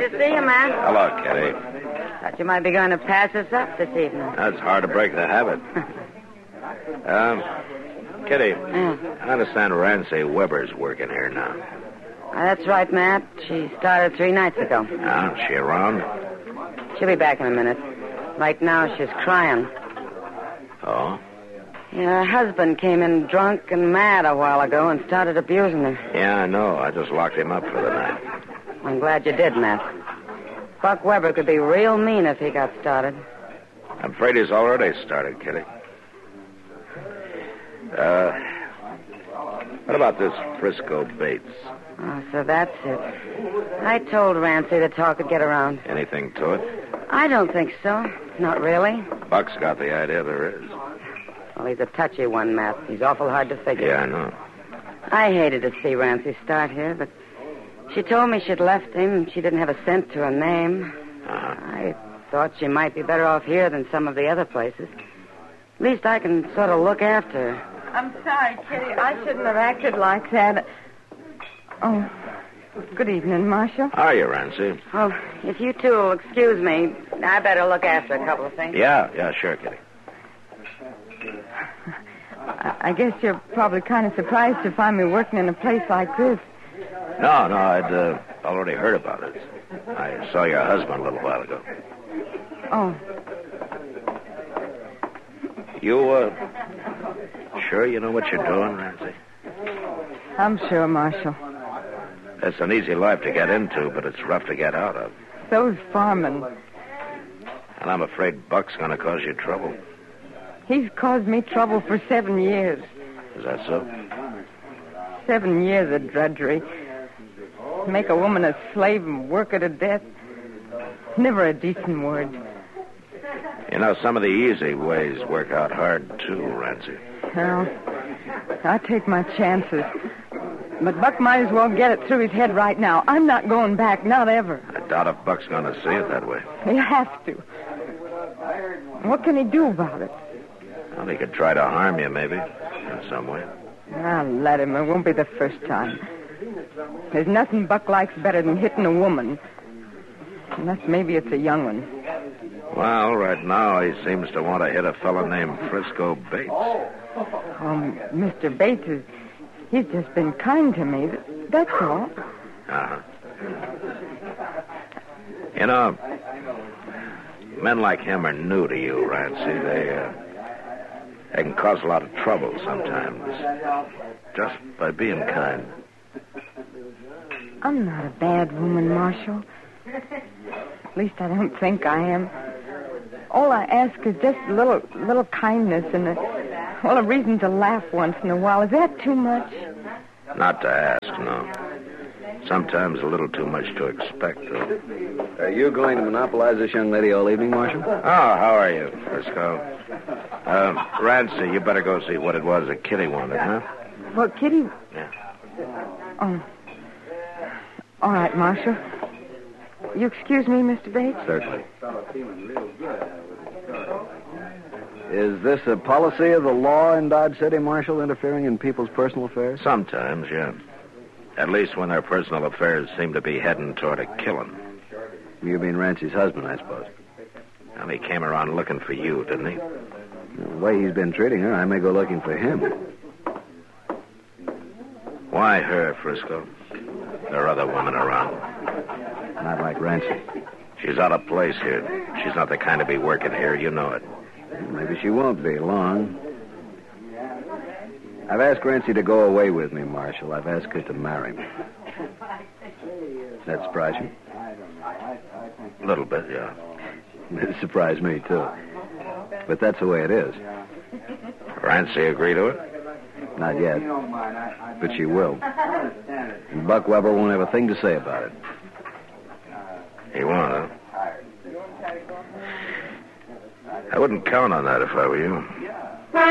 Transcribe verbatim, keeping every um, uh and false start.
to see you, man. Hello, Kitty. Thought you might be going to pass us up this evening. That's hard to break the habit. um, Kitty, Yeah. I understand Rancy Weber's working here now. Uh, that's right, Matt. She started three nights ago. Now, is she around? She'll be back in a minute. Right now, she's crying. Oh? Yeah, her husband came in drunk and mad a while ago and started abusing her. Yeah, I know. I just locked him up for the night. I'm glad you did, Matt. Buck Weber could be real mean if he got started. I'm afraid he's already started, Kitty. Uh, what about this Frisco Bates? Oh, so that's it. I told Rancy the talk would get around. Anything to it? I don't think so. Not really. Buck's got the idea there is. Well, he's a touchy one, Matt. He's awful hard to figure. Yeah, I know. I hated to see Rancy start here, but she told me she'd left him. She didn't have a cent to her name. Uh-huh. I thought she might be better off here than some of the other places. At least I can sort of look after her. I'm sorry, Kitty. I shouldn't have acted like that. Oh, good evening, Marshal. How are you, Rancy? Oh, if you two will excuse me, I better look after a couple of things. Yeah, yeah, sure, Kitty. I, I guess you're probably kind of surprised to find me working in a place like this. No, no, I'd uh, already heard about it. I saw your husband a little while ago. Oh, You, uh, sure you know what you're doing, Rancy? I'm sure, Marshal. It's an easy life to get into, but it's rough to get out of. Those foremen, And I'm afraid Buck's going to cause you trouble. he's caused me trouble for seven years. Is that so? Seven years of drudgery. Make a woman a slave and work her to death. Never a decent word. You know, some of the easy ways work out hard, too, Rancy. Well, I'll take my chances. But Buck might as well get it through his head right now. I'm not going back, not ever. I doubt if Buck's going to see it that way. He has to. What can he do about it? Well, he could try to harm you, maybe, in some way. I'll let him. It won't be the first time. There's nothing Buck likes better than hitting a woman. Unless maybe it's a young one. Well, right now he seems to want to hit a fellow named Frisco Bates. Um, Mister Bates is... He's just been kind to me. That's all. Uh-huh. You know, men like him are new to you, Rancy. They, uh, they can cause a lot of trouble sometimes. Just by being kind. I'm not a bad woman, Marshal. At least I don't think I am. All I ask is just a little, little kindness and a, well, a reason to laugh once in a while. Is that too much? Not to ask, no. Sometimes a little too much to expect, though. Are you going to monopolize this young lady all evening, Marshal? Oh, how are you, Frisco? Uh, Rancy, you better go see what it was that Kitty wanted, huh? Well, Kitty... Yeah. Oh. All right, Marshal. You excuse me, Mister Bates? Certainly. Is this a policy of the law in Dodge City, Marshal, interfering in people's personal affairs? Sometimes, yeah. At least when their personal affairs seem to be heading toward a killing. You mean Rancy's husband, I suppose. Well, he came around looking for you, didn't he? The way he's been treating her, I may go looking for him. Why her, Frisco? There are other women around. Not like Rancy. She's out of place here. She's not the kind to be working here. You know it. Maybe she won't be long. I've asked Rancy to go away with me, Marshal. I've asked her to marry me. That surprise you? A little bit, yeah. It surprised me, too. But that's the way it is. Rancy agree to it? Not yet. But she will. And Buck Weber won't have a thing to say about it. He won't, huh? I wouldn't count on that if I were you.